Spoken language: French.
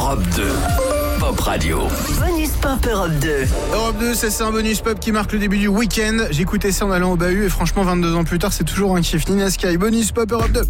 Europe 2. Pop Radio. Bonus Pop Europe 2. Europe 2, ça c'est un bonus pop qui marque le début du week-end. J'écoutais ça en allant au bahut et franchement 22 ans plus tard c'est toujours un kiff. Nina Sky, bonus Pop Europe 2.